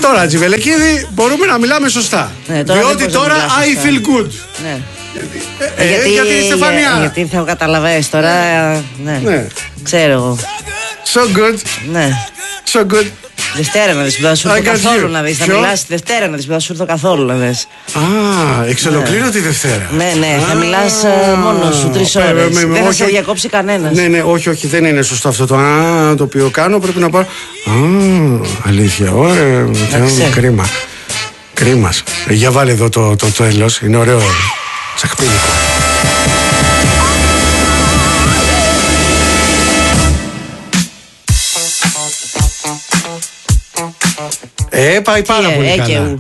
Τώρα, Τζιβελεκίδη, μπορούμε να μιλάμε σωστά. Ναι, διότι τώρα I feel good. Ναι. Γιατί η Στεφανία. Γιατί θα καταλαβαίνεις τώρα. Ναι. Ξέρω εγώ. So good. Ναι. So good. Δευτέρα να δεις που θα σου έρθω καθόλου να δεις. Θα μιλάς Δευτέρα να δεις που θα σου έρθω καθόλου να δεις. Εξ ολοκλήρου τη Δευτέρα. Ναι, θα μιλάς μόνος σου 3 ώρες. Δεν θα σε διακόψει κανένας. Ναι, όχι, δεν είναι σωστό αυτό το οποίο κάνω. Πρέπει να πάρω. Αλήθεια, ωραία. Κρίμα. Για βάλε εδώ το τέλος. Είναι ωραίο. Σαχπίνικο. Πάει πάρα πολύ καλά.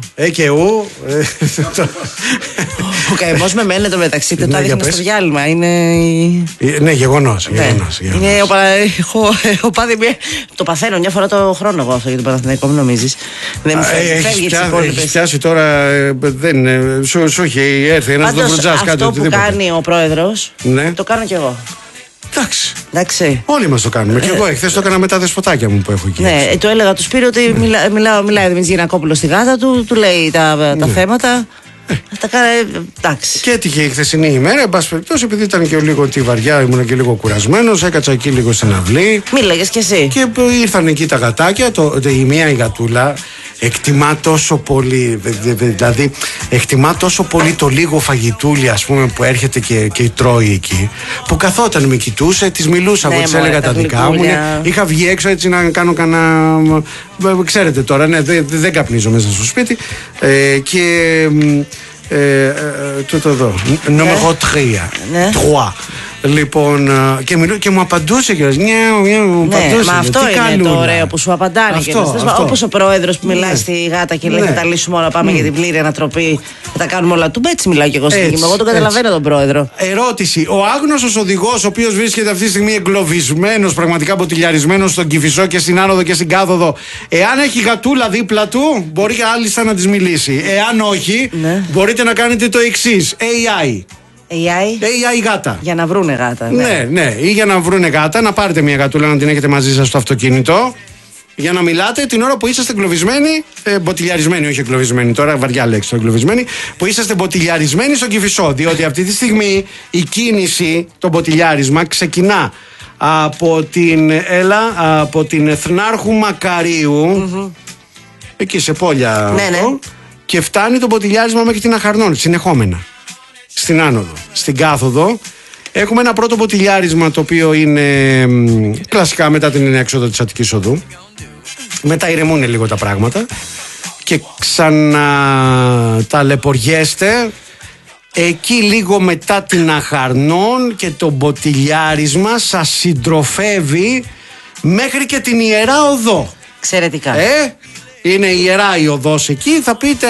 Ο καημός με μένει το μεταξύ. Το έδειχνε στο διάλειμμα. Ναι, γεγονός. Είναι ο πάδι. Το παθαίνω μια φορά το χρόνο εγώ αυτό για τον Παναθηναϊκό, μην νομίζεις. Δεν μου φεύγει τις υπόλοιπες. Έχεις πιάσει τώρα. Σου έχει έρθει ένας δοβρουτζάς κάτι. Αυτό που κάνει ο πρόεδρος το κάνω κι εγώ. Εντάξει. Όλοι μας το κάνουμε. Και εγώ εχθές το έκανα με τα δεσποτάκια μου που έχω εκεί. Ναι, του έλεγα του Σπύρου ότι μιλάει ο Δημήτρης Γιαννακόπουλος στη γάτα του λέει τα θέματα. Τα κάνει, εντάξει. Και έτυχε η χθεσινή ημέρα, εν πάση περιπτώσει, επειδή ήταν και λίγο τη βαριά, ήμουν και λίγο κουρασμένος, έκατσα εκεί λίγο στην αυλή. Μίλαγες κι εσύ. Και ήρθαν εκεί τα γατάκια, η μία η γατούλα εκτιμά τόσο πολύ, δηλαδή εκτιμά τόσο πολύ το λίγο φαγητούλι, ας πούμε, που έρχεται και τρώει εκεί, που καθόταν με κοιτούσε, της μιλούσα, εγώ της έλεγα τα δικά μου. Είχα βγει έξω έτσι να κάνω κανένα. Ξέρετε τώρα, ναι, δεν καπνίζω μέσα στο σπίτι. Και. Τούτο εδώ. Νούμερο 3. Λοιπόν, και μου απαντούσε και μα αυτό είναι το ωραίο που σου απαντάνε. Όπως ο πρόεδρος που μιλάει στη γάτα και λέει θα τα λύσουμε όλα, πάμε για την πλήρη ανατροπή, θα τα κάνουμε όλα του. Έτσι μιλάω και εγώ στην δική μου. Εγώ τον καταλαβαίνω τον πρόεδρο. Ερώτηση. Ο άγνωστος οδηγός, ο οποίος βρίσκεται αυτή τη στιγμή εγκλωβισμένος, πραγματικά μποτιλιαρισμένος στον Κηφισό και στην άνοδο και στην κάθοδο, εάν έχει γατούλα δίπλα του, μπορεί άλιστα να της μιλήσει. Εάν όχι, μπορείτε να κάνετε το εξής. AI γάτα. Για να βρούνε γάτα. Ναι. Ή για να βρούνε γάτα, να πάρετε μια γατούλα να την έχετε μαζί σας στο αυτοκίνητο. Για να μιλάτε την ώρα που είσαστε εγκλωβισμένοι, μποτιλιαρισμένοι, όχι εγκλωβισμένοι, τώρα βαριά λέξη το εγκλωβισμένοι, που είσαστε μποτιλιαρισμένοι στον Κηφισό. Διότι αυτή τη στιγμή η κίνηση, το μποτιλιάρισμα, ξεκινά από την Εθνάρχου Μακαρίου, εκεί σε πόλια, και φτάνει το μποτιλιάρισμα μέχρι την Αχαρνών, συνεχόμενα. Στην άνοδο, στην κάθοδο. Έχουμε ένα πρώτο μποτιλιάρισμα το οποίο είναι κλασικά μετά την έξοδο της Αττικής Οδού. Μετά ηρεμούν λίγο τα πράγματα και ξαναταλαιπωριέστε εκεί λίγο μετά την Αχαρνών και το μποτιλιάρισμα σας συντροφεύει μέχρι και την Ιερά Οδό. Εξαιρετικά. Είναι ιερά η οδός εκεί, θα πείτε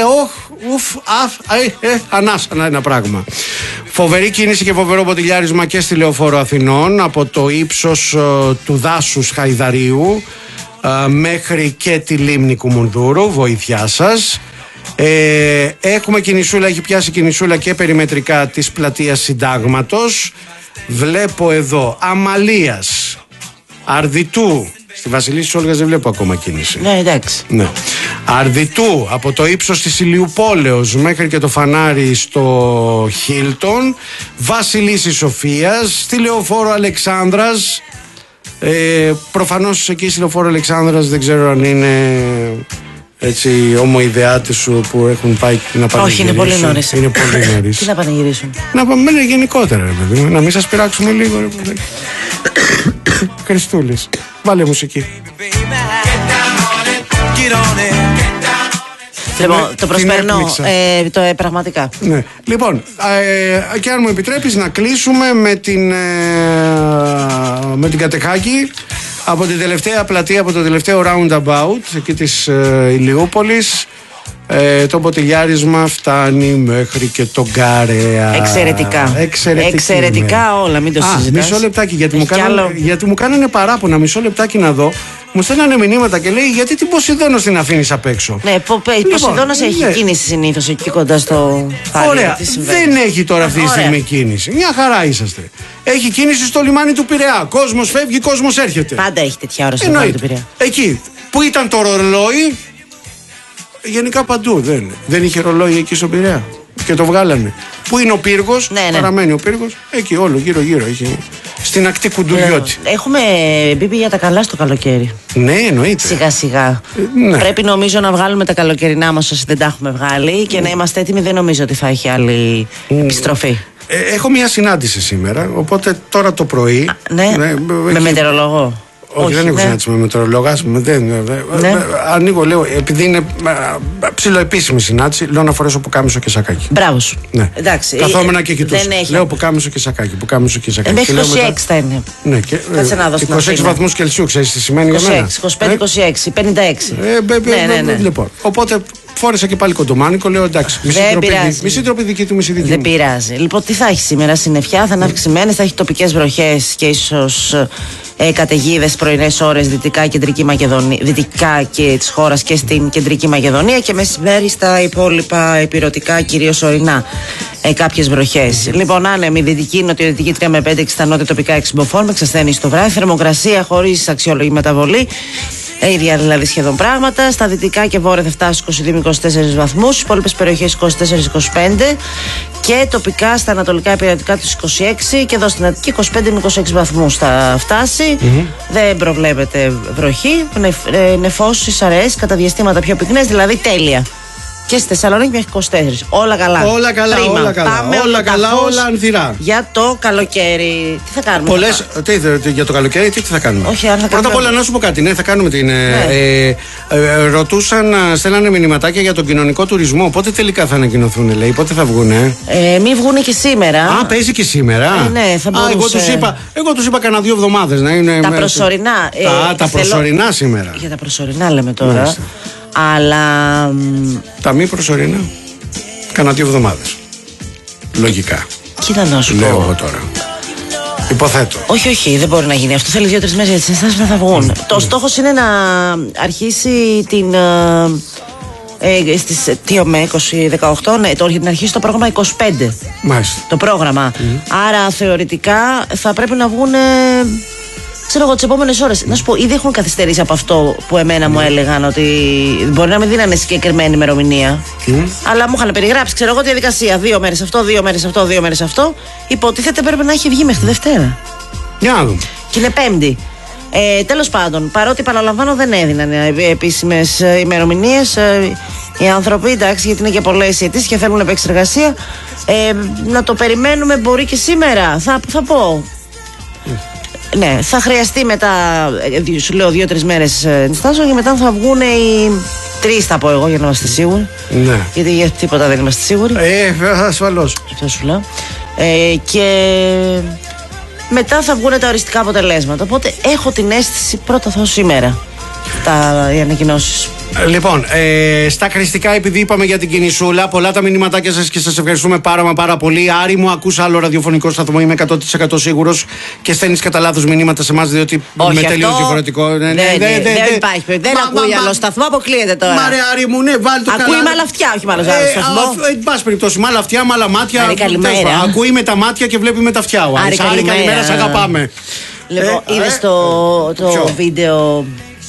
ανάσα ένα πράγμα. Φοβερή κίνηση και φοβερό μποτιλιάρισμα και στη Λεωφόρο Αθηνών από το ύψος του δάσους Χαϊδαρίου μέχρι και τη λίμνη Κουμουνδούρου, βοήθειά σας. Έχουμε κινησούλα, έχει πιάσει κινησούλα και περιμετρικά της πλατείας Συντάγματος. Βλέπω εδώ Αμαλίας, Αρδιτού. Στη Βασιλίσσης Όλγας δεν βλέπω ακόμα κίνηση. Ναι, εντάξει. Ναι. Αρδιτού, από το ύψος της Ηλιουπόλεως μέχρι και το φανάρι στο Χίλτον. Βασιλίσσης Σοφίας, στη Λεωφόρο Αλεξάνδρας. Προφανώς εκεί στη Λεωφόρο Αλεξάνδρας δεν ξέρω αν είναι έτσι ομοειδεάτες σου που έχουν πάει να πανηγυρίσουν. Όχι, είναι πολύ νωρίς. Είναι πολύ νωρίς. Τι να πανηγυρίσουν. Να πάμε γενικότερα, ρε παιδί μου, να μην σας πειράξουμε λίγο, ρε παιδί. Χριστούλης, βάλε μουσική. Λοιπόν, το προσπερνώ πραγματικά. Ναι. Λοιπόν, και αν μου επιτρέπεις να κλείσουμε με την Κατεχάκη από την τελευταία πλατεία, από το τελευταίο roundabout εκεί της Ηλιούπολης. Το μποτιλιάρισμα φτάνει μέχρι και τον Καρέα. Εξαιρετικά όλα, μην το συζητάς. Μισό λεπτάκι, γιατί μου κάνανε παράπονα. Μισό λεπτάκι να δω. Μου στέλνανε μηνύματα και λέει γιατί την Ποσειδώνα την αφήνεις απ' έξω. Ναι, η Ποσειδώνας έχει κίνηση συνήθως εκεί κοντά στο φάρι. Ωραία, δεν έχει τώρα αυτή τη στιγμή κίνηση. Μια χαρά είσαστε. Έχει κίνηση στο λιμάνι του Πειραιά. Κόσμος φεύγει, κόσμος έρχεται. Πάντα έχει τέτοια ώρα στο λιμάνι του Πειραιά. Εκεί που ήταν το ρολόι. Γενικά παντού δεν είχε ρολόι εκεί στον Πειραιά. Και το βγάλανε. Πού είναι ο πύργος, παραμένει ο πύργος. Εκεί όλο γύρω-γύρω. Έχει στην ακτή Κουντουριώτη. Έχουμε μπει για τα καλά στο καλοκαίρι. Ναι, εννοείται. Σιγά-σιγά. Ναι. Πρέπει νομίζω να βγάλουμε τα καλοκαιρινά μας όσοι δεν τα έχουμε βγάλει και να είμαστε έτοιμοι. Δεν νομίζω ότι θα έχει άλλη επιστροφή. Έχω μια συνάντηση σήμερα, οπότε τώρα το πρωί. Με μετεωρολόγο. Όχι, δεν έχω συνάντηση με μετεωρολόγο. Ανοίγω, λέω, επειδή είναι ψιλοεπίσημη συνάντηση, λέω να φορέσω πουκάμισο και σακάκι. Μπράβο σου. Ναι. Εντάξει. Καθόμουν και κοιτούσα. Λέω πουκάμισο και σακάκι. Μέχρι 26 θα είναι. Ναι, και 26 βαθμούς Κελσίου, ξέρεις τι σημαίνει για μένα. 25, 26, 56. Ναι. Λοιπόν, οπότε φόρεσα και πάλι κοντομάνικο, λέω εντάξει. Μισή τροπή δική του, μισή δική μου. Δεν πειράζει. Λοιπόν, τι θα έχει σήμερα, συννεφιά, θα είναι αυξημένες, θα έχει τοπικές βροχές και ίσως καταιγίδες πρωινές ώρες δυτικά και της χώρας και στην κεντρική Μακεδονία και μεσημέρι στα υπόλοιπα ηπειρωτικά, κυρίως ορεινά. Κάποιες βροχές. Λοιπόν, άνεμη δυτική, νοτιοδυτική 3 με 5, στα νότια τοπικά 6 μποφόρ, με εξασθένηση το βράδυ. Θερμοκρασία χωρίς αξιόλογη μεταβολή. Ίδια δηλαδή σχεδόν πράγματα. Στα δυτικά και βόρεια θα φτάσει 22 με 24 βαθμούς. Στις υπόλοιπες περιοχές 24-25. Και τοπικά στα ανατολικά υπηρετικά τους 26. Και εδώ στην Αττική 25 με 26 βαθμούς θα φτάσει. Δεν προβλέπεται βροχή. Νεφώσεις, αραιές, κατά διαστήματα πιο πυκνές, δηλαδή τέλεια. Και στη Θεσσαλονίκη μέχρι 24. Όλα καλά. Όλα καλά. Πάμε όλα ανθυρά. Για το καλοκαίρι. Τι θα κάνουμε? Για το καλοκαίρι, τι θα κάνουμε? Όχι, αν θα Πρώτα απ' όλα, να σου πω κάτι. Ναι, θα κάνουμε την. Ρωτούσαν, στέλνανε μηνυματάκια για τον κοινωνικό τουρισμό. Πότε τελικά θα ανακοινωθούν, λέει, πότε θα βγουνε? Μην βγούνε και σήμερα. Α, παίζει και σήμερα. Ναι, θα μπορούσε. Εγώ τους είπα κανένα 2 εβδομάδες να είναι. Τα προσωρινά. Τα προσωρινά σήμερα. Για τα προσωρινά λέμε τώρα. Αλλά. Τα μη προσωρινά. Κάνα 2 εβδομάδες. Λογικά. Κοίτα να σου πω. Λέω εγώ τώρα. Υποθέτω. Όχι, δεν μπορεί να γίνει. Αυτό θέλει 2-3 μέρες για τις ενστάσεις να θα βγουν. Το στόχος είναι να αρχίσει την. Στις 2 με 20-18, να αρχίσει το πρόγραμμα 25. Μάλιστα. Το πρόγραμμα. Άρα θεωρητικά θα πρέπει να βγουν. Ξέρω εγώ τις επόμενες ώρες. Να σου πω, ήδη έχουν καθυστερήσει από αυτό που εμένα μου έλεγαν ότι μπορεί να μην δίνανε συγκεκριμένη ημερομηνία. Αλλά μου είχαν περιγράψει, ξέρω εγώ, τη διαδικασία. 2 μέρες αυτό, 2 μέρες αυτό, 2 μέρες αυτό. Υποτίθεται πρέπει να έχει βγει μέχρι τη Δευτέρα. Για να δούμε. Και είναι Πέμπτη. Τέλος πάντων, παρότι επαναλαμβάνω δεν έδιναν επίσημες ημερομηνίες. Οι άνθρωποι, εντάξει, γιατί είναι και πολλές αιτήσεις και θέλουν επεξεργασία. Να το περιμένουμε μπορεί και σήμερα. Θα πω. Ναι, θα χρειαστεί μετά, σου λέω 2-3 μέρες ενστάσεων και μετά θα βγουν οι 3, θα πω εγώ, για να είμαστε σίγουροι. Ναι. Γιατί για τίποτα δεν είμαστε σίγουροι. Ασφαλώς. Αυτό σου λέω. Και μετά θα βγουν τα οριστικά αποτελέσματα. Οπότε έχω την αίσθηση πρώτα θα σήμερα οι ανακοινώσεις. Λοιπόν, στα χρηστικά, επειδή είπαμε για την κινησούλα, πολλά τα μηνύματάκια σας και σας ευχαριστούμε πάρα πολύ. Άρη μου, ακούς άλλο ραδιοφωνικό σταθμό, είμαι 100% σίγουρος και στέλνεις κατά λάθος μηνύματα σε εμάς, διότι με τελείως διαφορετικό. Δεν υπάρχει, δεν ακούει άλλο σταθμό, αποκλείεται τώρα. Μα ρε Άρη μου, ναι, βάλει το. Ακούει με άλλα αυτιά, όχι με άλλο σταθμό. Εν πάση περιπτώσει, με άλλα αυτιά, με άλλα μάτια. Άρη, καλημέρα. Ακούει με τα μάτια και βλέπει με τα αυτιά. Άρη, καλημέρα, σ' αγαπάμε. Λοιπόν, είδες το βίντεο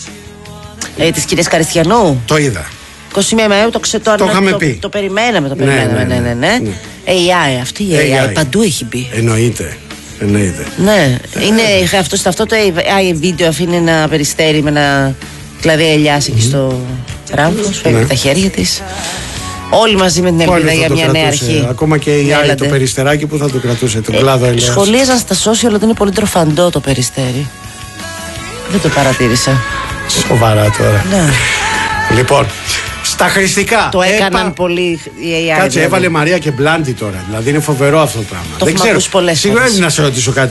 της κυρίας Καριστιανού? Το είδα. 21 Μαΐου, το είχαμε πει. Το περιμέναμε. Ναι. AI, αυτή η AI παντού έχει μπει. Εννοείται. Ναι, είναι αυτό το AI βίντεο αφήνει ένα περιστέρι με ένα κλαδί ελιάς εκεί στο ράμφος, φεύγει τα χέρια της. Όλοι μαζί με την ελπίδα για μια νέα αρχή. Ακόμα και η AI το περιστεράκι που θα το κρατούσε, τον κλάδο ελιάς. Σχολίαζαν στα social ότι είναι πολύ τροφαντό το περιστέρι. Δεν το παρατήρησα. Σοβαρά τώρα. Ναι. Λοιπόν, στα χρηστικά. Το έκαναν πολύ η AI. Κάτσε, έβαλε Μαρία και Μπλάντι τώρα. Δηλαδή είναι φοβερό αυτό το πράγμα. Δεν ξέρω. Σίγουρα είναι να σε ρωτήσω κάτι.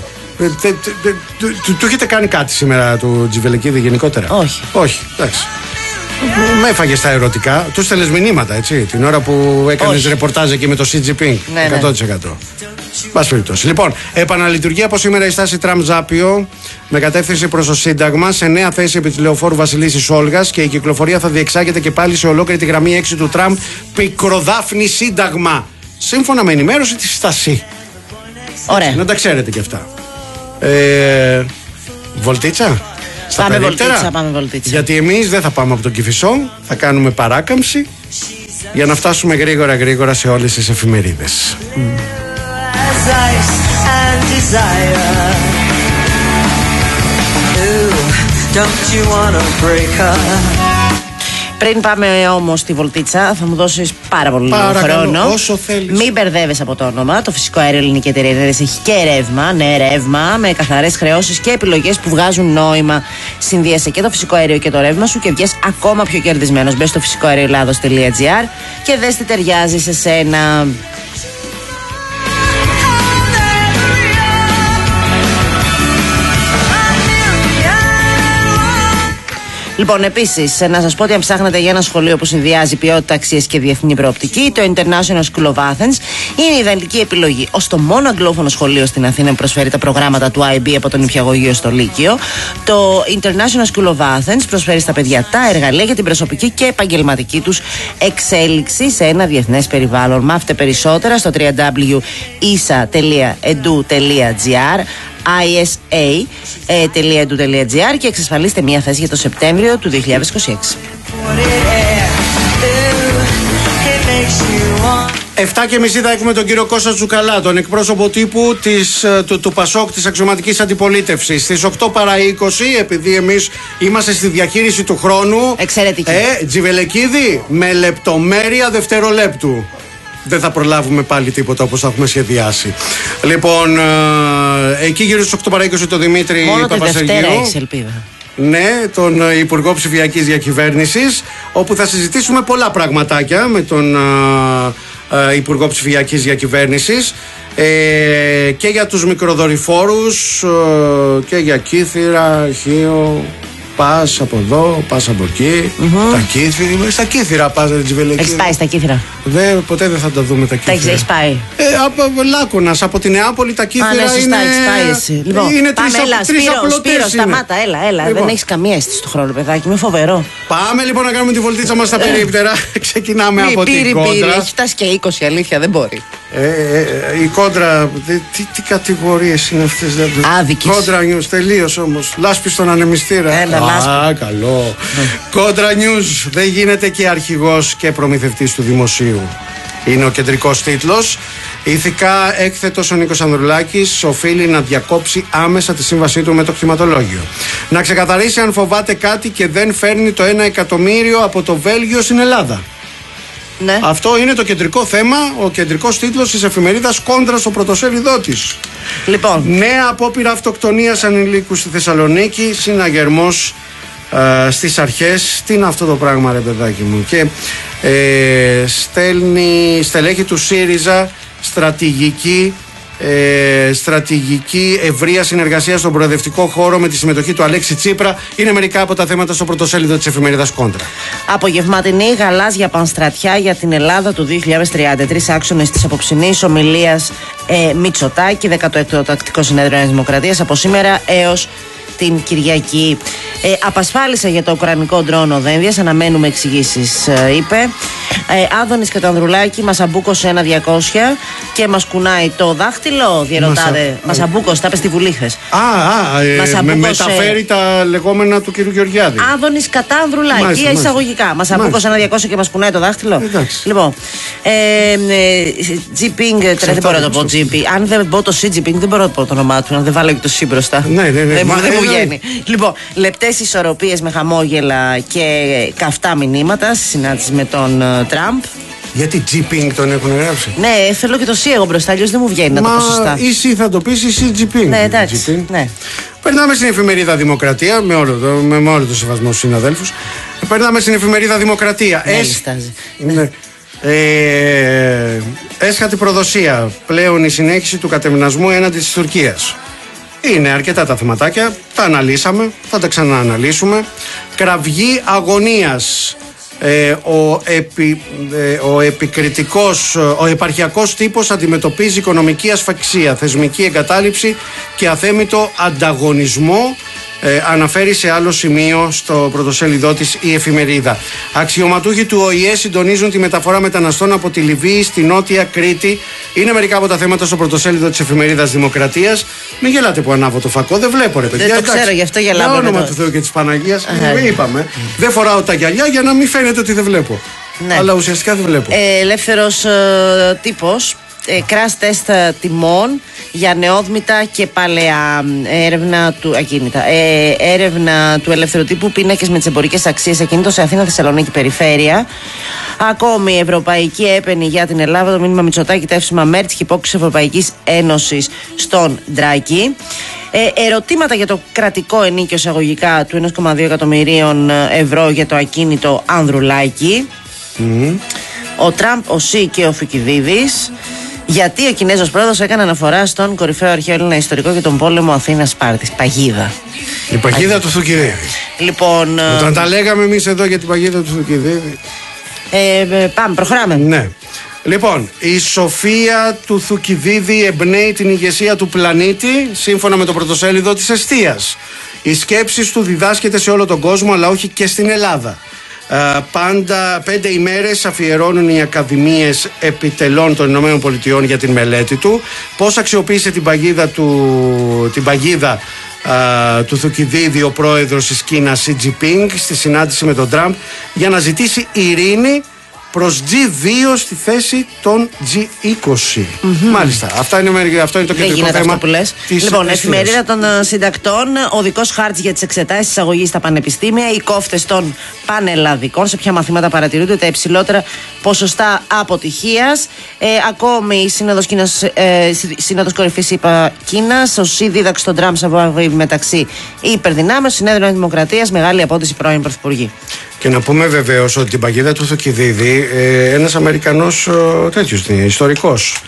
Του έχετε κάνει κάτι σήμερα του Τζιβελεκίδη γενικότερα? Όχι, εντάξει. Με έφαγε στα ερωτικά. Του στέλνες μηνύματα, έτσι, την ώρα που έκανες ρεπορτάζ εκεί με το Xi Jinping. 100%. Πάση περιπτώσει. Λοιπόν, επαναλειτουργεί από σήμερα η στάση Τραμ Ζάπιο με κατεύθυνση προς το Σύνταγμα σε νέα θέση επί της λεωφόρου Βασιλίσσης Όλγας και η κυκλοφορία θα διεξάγεται και πάλι σε ολόκληρη τη γραμμή 6 του Τραμ Πικροδάφνη Σύνταγμα. Σύμφωνα με ενημέρωση της Στασί. Ωραία. Να τα ξέρετε και αυτά. Βολτίτσα. Πάμε βολτίτσα. Γιατί εμείς δεν θα πάμε από τον Κηφισό, θα κάνουμε παράκαμψη για να φτάσουμε γρήγορα σε όλες τις εφημερίδες. Πριν πάμε όμως στη βολτίτσα, θα μου δώσεις πάρα πολύ χρόνο. Όσο θέλεις. Μην μπερδεύεσαι από το όνομα. Το Φυσικό Αέριο Ελληνική Εταιρεία Ενέργειας έχει και ρεύμα. Ναι, ρεύμα με καθαρές χρεώσεις και επιλογές που βγάζουν νόημα. Συνδύασε και το φυσικό αέριο και το ρεύμα σου και βγες ακόμα πιο κερδισμένος. Μπες στο φυσικοαερioελλάδος.gr και δες τι ταιριάζει σε σένα. Λοιπόν, επίσης, να σας πω ότι αν ψάχνετε για ένα σχολείο που συνδυάζει ποιότητα, αξίες και διεθνή προοπτική, το International School of Athens είναι η ιδανική επιλογή. Ως το μόνο αγγλόφωνο σχολείο στην Αθήνα που προσφέρει τα προγράμματα του IB από τον νηπιαγωγείο στο Λύκειο, το International School of Athens προσφέρει στα παιδιά τα εργαλεία για την προσωπική και επαγγελματική τους εξέλιξη σε ένα διεθνές περιβάλλον. Μάθετε περισσότερα στο www.isa.edu.gr isa.edu.gr και εξασφαλίστε μια θέση για το Σεπτέμβριο του 2026. 7:30 θα έχουμε τον κύριο Κώστα Τσουκαλά, τον εκπρόσωπο τύπου του ΠΑΣΟΚ, της αξιωματικής αντιπολίτευσης. Στις 8 παρά 20, επειδή εμείς είμαστε στη διαχείριση του χρόνου. Εξαιρετική. Τζιβελεκίδη, με λεπτομέρεια δευτερολέπτου. Δεν θα προλάβουμε πάλι τίποτα όπως θα έχουμε σχεδιάσει. Λοιπόν, εκεί γύρω στις 8 παρά 20 το Δημήτρη Παπασεργίου. Μόνο τη Δευτέρα έχεις ελπίδα. Ναι, τον Υπουργό Ψηφιακής Διακυβέρνησης, όπου θα συζητήσουμε πολλά πραγματάκια με τον Υπουργό Ψηφιακής Διακυβέρνησης και για τους μικροδορυφόρους και για Κύθυρα, Χίο. Πας από εδώ, πας από εκεί. Τα Κύθυρα. Στα Κύθυρα πας, Τζιβελεκίδη. Έχεις πάει στα Κύθυρα? Ποτέ δεν θα τα δούμε τα Κύθυρα. Έχεις πάει? Από Λάκωνας, από τη Νεάπολη τα Κύθυρα. Ναι, σωστά, είναι. Έχεις πάει εσύ. Λοιπόν, είναι πάμε, Σπύρο, σταμάτα, έλα. Λοιπόν. Δεν έχεις καμία αίσθηση του χρόνου, παιδάκι, είναι φοβερό. Πάμε λοιπόν να κάνουμε τη βολτίτσα μας στα περίπτερα. Ξεκινάμε από την κόντρα. Έχει φτάσει και 20, αλήθεια, δεν μπορεί. Η κόντρα, τι κατηγορίες είναι αυτές? Άδικες. Κόντρα News, τελείως όμως. Λάσπη στον ανεμιστήρα. Καλό. Κόντρα News, δεν γίνεται και αρχηγός και προμηθευτής του δημοσίου. Είναι ο κεντρικός τίτλος. Ηθικά έκθετος ο Νίκος Ανδρουλάκης οφείλει να διακόψει άμεσα τη σύμβασή του με το κτηματολόγιο. Να ξεκαθαρίσει αν φοβάται κάτι και δεν φέρνει το 1 εκατομμύριο από το Βέλγιο στην Ελλάδα. Ναι. Αυτό είναι το κεντρικό θέμα, ο κεντρικός τίτλος της εφημερίδας Κόντρα στο πρωτοσέλιδό της. Λοιπόν. Νέα απόπειρα αυτοκτονίας ανηλίκου στη Θεσσαλονίκη, συναγερμός στις αρχές. Τι είναι αυτό το πράγμα, ρε παιδάκι μου? Και στέλνει στελέχη του ΣΥΡΙΖΑ στρατηγική ευρεία συνεργασία στον προοδευτικό χώρο με τη συμμετοχή του Αλέξη Τσίπρα. Είναι μερικά από τα θέματα στο πρωτοσέλιδο της εφημερίδας Κόντρα. Απογευματινή γαλάζια πανστρατιά για την Ελλάδα του 2030. 3 άξονες της απόψινής ομιλίας Μητσοτάκη, 16ο Τακτικό Συνέδριο της Δημοκρατίας, από σήμερα έως την Κυριακή. Απασφάλισε για το ουκρανικό ντρόν ο Δένδιας, αναμένουμε εξηγήσεις, είπε. Άδωνης και το Ανδρουλάκη μας αμπούκωσε 1-200 και μας κουνάει το δάχτυλο, διερωτάτε. Μας αμπούκωσε, τα είπε στη Βουλή χθες. Μεταφέρει τα λεγόμενα του κ. Γεωργιάδη. Άδωνης κατά Ανδρουλάκη, εισαγωγικά. Μας αμπούκωσε 1-200 και μας κουνάει το δάχτυλο. Λοιπόν, Jinping, δεν μπορώ να το πω Jinping. Αν δεν πω το Xi Jinping, δεν μπορώ να πω το όνομά του, αν δεν βάλω και το Xi μπροστά. Δεν μου βγαίνει. Λοιπόν, λεπτές ισορροπίες με χαμόγελα και καυτά μηνύματα στη συνάντηση με τον Τραμπ. Γιατί Jinping τον έχουν γράψει? Ναι, θέλω και το Xi εγώ μπροστά, αλλιώς δεν μου βγαίνει να το πω σωστά. Ή Xi θα το πεις ή Xi Jinping. Ναι, εντάξει. Ναι. Περνάμε στην εφημερίδα Δημοκρατία, με όλο το σεβασμό στους συναδέλφους. Περνάμε στην εφημερίδα Δημοκρατία. Ναι. Έσχατη προδοσία. Πλέον η συνέχιση του κατεμνασμού έναντι της Τουρκίας. Είναι αρκετά τα θεματάκια. Τα αναλύσαμε, θα τα ξανααναλύσουμε. Κραυγή αγωνίας. Ο επαρχιακός τύπος αντιμετωπίζει οικονομική ασφαξία, θεσμική εγκατάλειψη και αθέμητο ανταγωνισμό, αναφέρει σε άλλο σημείο στο πρωτοσέλιδό της η εφημερίδα. Αξιωματούχοι του ΟΗΕ συντονίζουν τη μεταφορά μεταναστών από τη Λιβύη στη Νότια Κρήτη. Είναι μερικά από τα θέματα στο πρωτοσέλιδο της εφημερίδας Δημοκρατίας. Μην γελάτε που ανάβω το φακό, δεν βλέπω ρε παιδιά. Δεν το ξέρω, γι' αυτό γελάω. Για όνομα του Θεού και της Παναγίας, είπαμε. Δεν φοράω τα γυαλιά για να μην φαίνεται ότι δεν βλέπω. Ναι. Αλλά ουσιαστικά δεν βλέπω. Ελεύθερος τύπος. Crash test τιμών για νεόδμητα και παλαιά. Έρευνα του ακίνητα. Έρευνα του ελεύθερου τύπου, πίνακες με τις εμπορικές αξίες ακίνητων σε Αθήνα, Θεσσαλονίκη, περιφέρεια. Ακόμη η Ευρωπαϊκή Έπαινη για την Ελλάδα, το μήνυμα Μητσοτάκη, τεύσιμα Μέρτς και υπόκριση Ευρωπαϊκής Ένωσης στον Ντράκη. Ερωτήματα για το κρατικό ενίκιο εισαγωγικά του 1,2 εκατομμυρίων ευρώ για το ακίνητο Ανδρουλάκη. Ο Τραμπ, ο Σι και ο Θουκυδίδης. Γιατί ο Κινέζος πρόεδρος έκανε αναφορά στον κορυφαίο αρχαίο Έλληνα ιστορικό για τον πόλεμο Αθήνας-Σπάρτης. Παγίδα. Η παγίδα του Θουκυδίδη. Λοιπόν. Όταν τα λέγαμε εμείς εδώ για την παγίδα του Θουκυδίδη. Πάμε, προχωράμε. Ναι. Λοιπόν, η σοφία του Θουκυδίδη εμπνέει την ηγεσία του πλανήτη, σύμφωνα με το πρωτοσέλιδο της Εστίας. Οι σκέψεις του διδάσκεται σε όλο τον κόσμο, αλλά όχι και στην Ελλάδα. Πάντα 5 ημέρες αφιερώνουν οι Ακαδημίες Επιτελών των Ηνωμένων Πολιτειών για την μελέτη του. Πώς αξιοποίησε την παγίδα του Θουκυδίδη ο πρόεδρος της Κίνας Σι Τζινπίνγκ στη συνάντηση με τον Τραμπ για να ζητήσει ειρήνη προς G2 στη θέση των G20. Μάλιστα. Αυτό είναι το κεντρικό θέμα. Αυτό που λες. Λοιπόν, εφημερίδα των συντακτών, οδικός χάρτης για τις εξετάσεις εισαγωγής στα πανεπιστήμια, οι κόφτες των πανελλαδικών, σε ποια μαθήματα παρατηρούνται τα υψηλότερα ποσοστά αποτυχίας. Ακόμη η Σύνοδος Κορυφής ΗΠΑ Κίνας, ο Σι δίδαξε τον Τραμπ σε μεταξύ υπερδυνάμεων, συνέδριο Δημοκρατίας, μεγάλη απόδοση πρώην πρωθυπουργή. Και να πούμε βεβαίως ότι την παγίδα του Θουκυδίδη ένας Αμερικανός ιστορικός,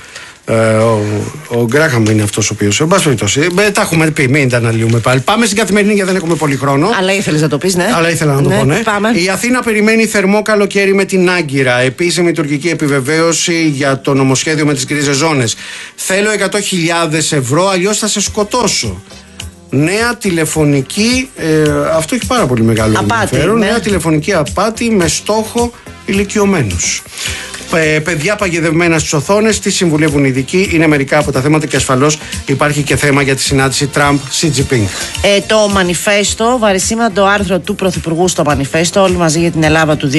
ο Γκράχαμ είναι αυτός ο οποίος. Εν πάση περιπτώσει, τα έχουμε πει, μην τα αναλύουμε πάλι. Πάμε στην καθημερινή γιατί δεν έχουμε πολύ χρόνο. Αλλά ήθελες να το πεις, ναι. Αλλά ήθελα να το πω, ναι. Πάμε. Η Αθήνα περιμένει θερμό καλοκαίρι με την Άγκυρα. Επίσημη τουρκική επιβεβαίωση για το νομοσχέδιο με τις γκρίζες ζώνες. Θέλω 100.000 ευρώ, αλλιώς θα σε σκοτώσω. Νέα τηλεφωνική, αυτό έχει πάρα πολύ μεγάλο ενδιαφέρον. Ναι. Νέα τηλεφωνική απάτη με στόχο ηλικιωμένους. Παιδιά παγιδευμένα στις οθόνες, τι συμβουλεύουν οι ειδικοί, είναι μερικά από τα θέματα και ασφαλώς υπάρχει και θέμα για τη συνάντηση Τραμπ-Σι Τζινπίνγκ. Το μανιφέστο, βαρισίμαντο άρθρο του Πρωθυπουργού στο μανιφέστο, όλοι μαζί για την Ελλάδα του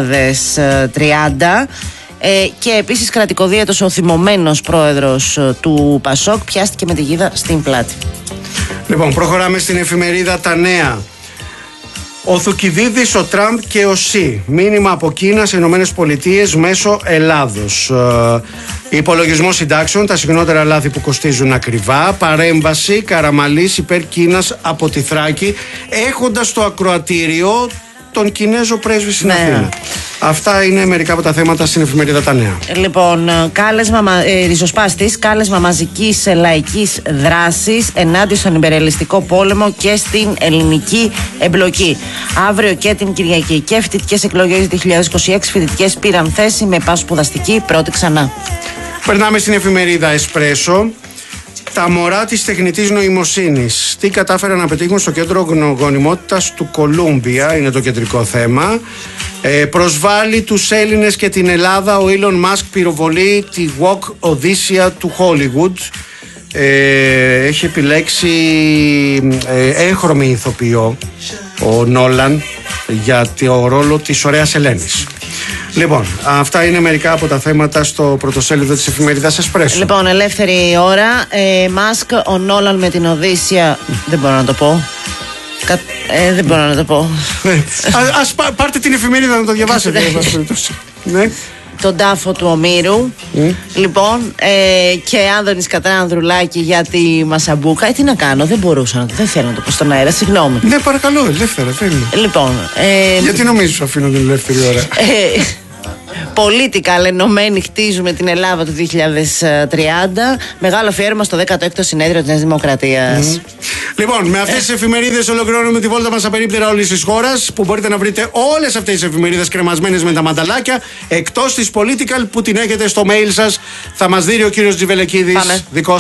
2030. Και επίσης κρατικοδίαιτος ο θυμωμένος πρόεδρος του Πασόκ πιάστηκε με τη γίδα στην πλάτη. Λοιπόν, προχωράμε στην εφημερίδα Τα Νέα. Ο Θουκυδίδης, ο Τραμπ και ο Σι. Μήνυμα από Κίνα σε Ηνωμένες Πολιτείες μέσω Ελλάδος. Υπολογισμό συντάξεων, τα συχνότερα λάθη που κοστίζουν ακριβά. Παρέμβαση Καραμαλής υπέρ Κίνας από τη Θράκη, έχοντας το ακροατήριο τον Κινέζο πρέσβη στην Αθήνα. Αυτά είναι μερικά από τα θέματα στην εφημερίδα Τα Νέα. Λοιπόν, ριζοσπάστης, κάλεσμα μαζικής λαϊκής δράσης ενάντια στον υπερελιστικό πόλεμο και στην ελληνική εμπλοκή. Αύριο και την Κυριακή και φοιτητικές εκλογές 2026, φοιτητικές πήραν θέση με πασπουδαστική πρώτη ξανά. Περνάμε στην εφημερίδα Εσπρέσο. Τα μωρά της τεχνητής νοημοσύνης. Τι κατάφεραν να πετύχουν στο κέντρο γονιμότητας του Κολούμπια, είναι το κεντρικό θέμα. Προσβάλλει τους Έλληνες και την Ελλάδα. Ο Elon Musk πυροβολεί τη Walk Οδύσσια του Hollywood. Έχει επιλέξει έγχρωμη ηθοποιό ο Νόλαν για το ρόλο της ωραίας Ελένης. Λοιπόν, αυτά είναι μερικά από τα θέματα στο πρωτοσέλιδο της εφημερίδας Εσπρέσο. Λοιπόν, ελεύθερη ώρα. Μάσκ, ο Νόλαν με την Οδύσσια. Δεν μπορώ να το πω. Δεν μπορώ να το πω. Ας πάρτε την εφημερίδα να το διαβάσετε. Ναι. Τον τάφο του Ομήρου. Λοιπόν, και Άνδρονης κατά Ανδρουλάκη για τη Μασαμπούκα. Τι να κάνω, δεν μπορούσα δεν θέλω να το πω στον αέρα, συγγνώμη. Ναι, παρακαλώ, ελεύθερα, θέλει. Λοιπόν. Γιατί νομίζεις αφήνω την ελεύθερη ώρα. Πολίτικα ενωμένοι χτίζουμε την Ελλάδα του 2030. Μεγάλο αφιέρωμα στο 16ο συνέδριο της Νέας Δημοκρατίας. Λοιπόν, με αυτές τις εφημερίδες ολοκληρώνουμε τη βόλτα μας απερίπτερα όλης της χώρας, που μπορείτε να βρείτε όλες αυτές τις εφημερίδες κρεμασμένες με τα μανταλάκια, εκτός της Political που την έχετε στο mail σας. Θα μας δίνει ο κύριος Τζιβελεκίδης.